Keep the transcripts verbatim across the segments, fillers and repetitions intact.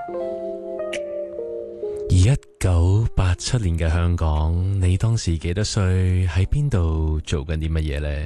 一九八七年嘅香港，你當時幾多歲？喺邊度做緊啲乜嘢呢？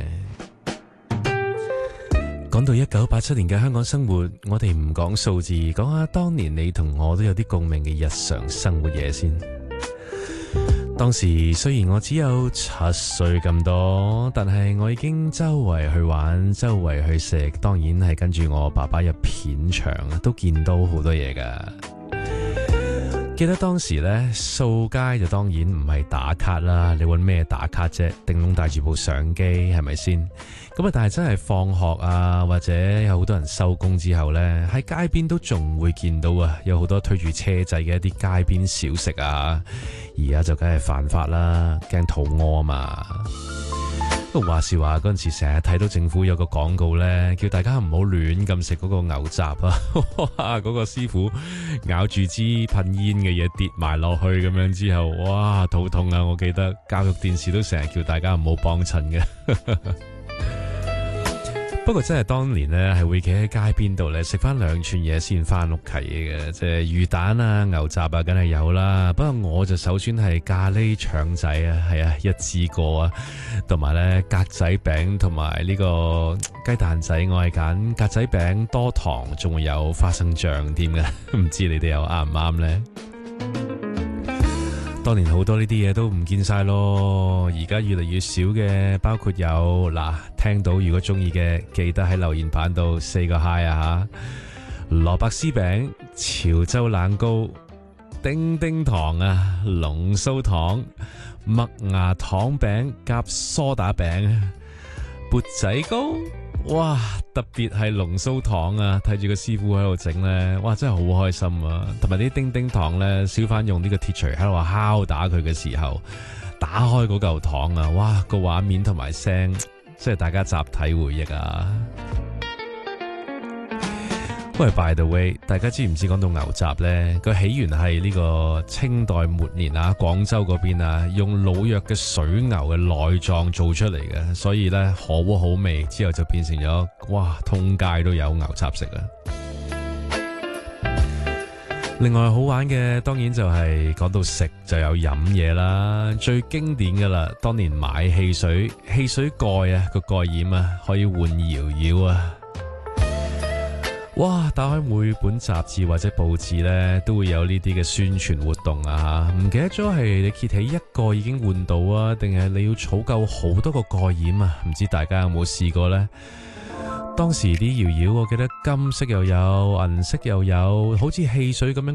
講到一九八七年嘅香港生活，我哋唔講數字，講下當年你同我都有啲共鳴嘅日常生活嘢先。當時雖然我只有七歲咁多，但係我已經周圍去玩，周圍去食，當然係跟住我爸爸入片場，都見到好多嘢噶。記得當時呢，掃街就當然唔係打卡啦，你搵咩打卡啫？頂籠帶住部相機係咪先？咁啊，但係真係放學啊，或者有好多人收工之後呢，喺街邊都仲會見到啊，有好多推住車仔嘅一啲街邊小食啊。而家就梗係犯法啦，驚肚餓啊嘛。不過話時話嗰陣時成日睇到政府有個廣告呢，叫大家唔好亂咁食嗰個牛雜啊。哇，嗰個師傅咬住支噴煙嘅嘢跌埋落去咁樣之後，哇，肚痛啊！我記得教育電視都成日叫大家唔好幫襯嘅。不過真係當年呢，係會企喺街邊度咧食翻兩串嘢先翻屋企嘅，即係魚蛋啊、牛雜啊，梗係有啦。不過我就首選係咖喱腸仔啊，係啊，一支過啊，同埋咧格仔餅同埋呢個雞蛋仔，我係揀格仔餅多糖，仲會有花生醬添嘅，唔知你哋又啱唔啱呢？當年好多呢啲嘢都唔見晒咯，而家越嚟越少嘅，包括有嗱，聽到如果中意嘅，記得喺留言板度四個 hi 啊吓，蘿蔔絲餅、潮州冷糕、叮叮糖啊、龍鬚糖、麥芽糖餅夾梳打餅、缽仔糕。哇！特別係龍鬚糖啊，睇住個師傅喺度整呢，哇！真係好開心啊！同埋啲叮叮糖呢，小販用呢個鐵錘喺度敲打佢嘅時候，打開嗰嚿糖啊，哇！個畫面同埋聲，即係大家集體回憶啊！喂 by the way， 大家知唔知講到牛雜呢？個起源係呢個清代末年啊，廣州嗰邊啊，用老弱嘅水牛嘅內臟做出嚟嘅，所以呢，可鍋好味，之後就變成咗哇，通街都有牛雜食啊！另外好玩嘅，當然就係講到食就有飲嘢啦，最經典㗎啦，當年買汽水，汽水蓋啊，個蓋掩啊，可以換搖搖啊！哇！打開每本雜誌或者報紙呢，都會有呢啲嘅宣傳活動啊！唔記得咗係你揭起一個已經換到啊，定係你要儲夠好多個蓋掩啊？唔知大家有冇試過呢？當時啲搖搖，我記得金色又有，銀色又有，好似汽水咁樣。